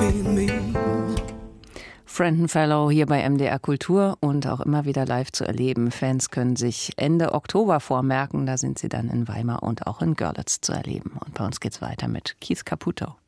in me. Frenton Fellow hier bei MDR Kultur und auch immer wieder live zu erleben. Fans können sich Ende Oktober vormerken, da sind sie dann in Weimar und auch in Görlitz zu erleben. Und bei uns geht's weiter mit Keith Caputo.